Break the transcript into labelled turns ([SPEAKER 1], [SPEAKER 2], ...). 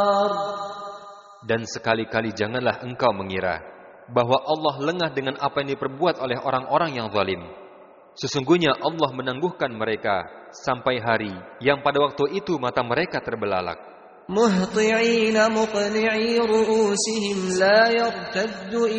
[SPEAKER 1] Dan sekali-kali janganlah engkau mengira bahwa Allah lengah dengan apa yang diperbuat oleh orang-orang yang zalim. Sesungguhnya Allah menangguhkan mereka sampai hari yang pada waktu itu mata mereka terbelalak.
[SPEAKER 2] مهطعين مقنعي رؤوسهم لا يرتد